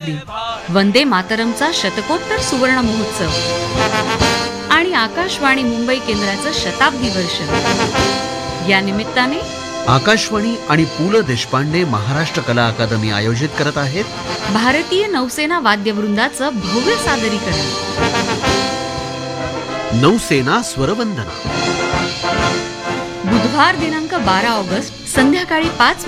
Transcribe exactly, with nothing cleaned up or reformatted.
शताब्दी, वंदे मातरमचा शतकोत्तर सुवर्ण महोत्सव आणि आकाशवाणी मुंबई केंद्राचं शताब्दी वर्ष. या निमित्ताने आकाशवाणी आणि पु ल देशपांडे महाराष्ट्र कला अकादमी आयोजित करत आहेत भारतीय नौसेना वाद्यवृंदाचं भव्य सादरीकरण. नौसेना स्वरवंदना बुधवार दिनांक बारा ऑगस्ट संध्याकाळी पाच